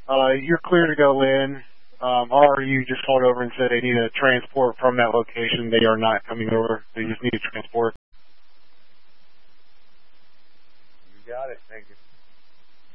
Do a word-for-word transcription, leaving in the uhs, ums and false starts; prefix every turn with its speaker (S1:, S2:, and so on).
S1: Uh, you're clear to go in. Um, or you just called over and said they need a transport from that location. They are not coming over. They just need a transport.
S2: You got it. Thank you.